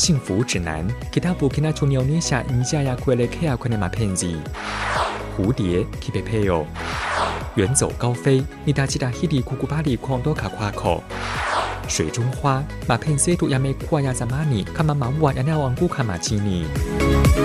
幸福指南，kitabu kinachonionyesha njia ya kuelekea kwenye mapenzi. 蝴蝶 kipepeo. 远走高飞, nitajitahidi kukubali kuondoka kwako. 水中花, mapenzi yetu yamekuwa ya zamani kama maua yanayoanguka majini.